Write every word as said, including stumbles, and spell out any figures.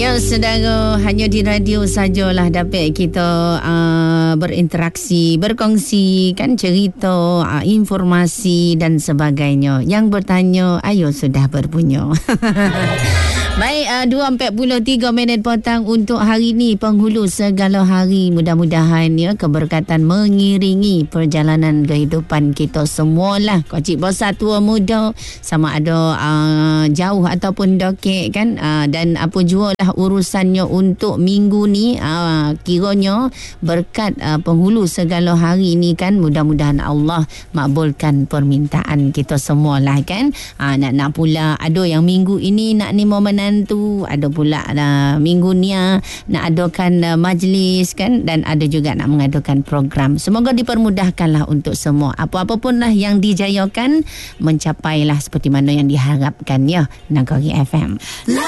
Ya, saudara, hanya di radio sajalah dapat kita uh, berinteraksi, berkongsi kan cerita, uh, informasi dan sebagainya. Yang bertanya, ayo sudah berbunyi. Baik, uh, dua empat puluh tiga minit petang untuk hari ini, penghulu segala hari. Mudah-mudahan ya keberkatan mengiringi perjalanan kehidupan kita semualah. Kocik besar tua muda, sama ada uh, jauh ataupun dekik kan, uh, dan apa jua lah urusannya untuk minggu ni, uh, kiranya berkat uh, penghulu segala hari ni kan, mudah-mudahan Allah makbulkan permintaan kita semualah kan. Uh, nak-nak pula ada yang minggu ini nak ni menantu, ada pula uh, minggu ni uh, nak adakan uh, majlis kan, dan ada juga nak mengadakan program. Semoga dipermudahkanlah untuk semua. Apa-apa pun lah yang dijayakan, mencapailah seperti mana yang diharapkan ya Nagari F M.